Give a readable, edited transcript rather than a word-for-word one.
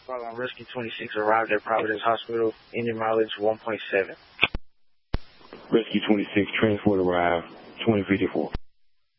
Rescue 26 arrived at Providence Hospital. Engine mileage 1.7. Rescue 26, transport arrived 2054.